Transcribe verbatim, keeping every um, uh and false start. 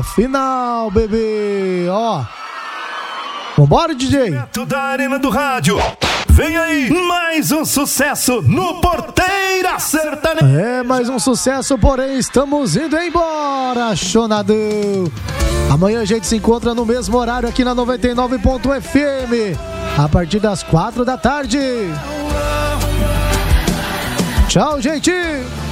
a final, bebê. Ó. Vambora, D J. Direto da Arena do Rádio. Vem aí, mais um sucesso no Porteira Sertaneja. É, mais um sucesso, porém estamos indo embora, chonadão. Amanhã a gente se encontra no mesmo horário aqui na noventa e nove ponto um F M, a partir das quatro da tarde. Tchau, gente.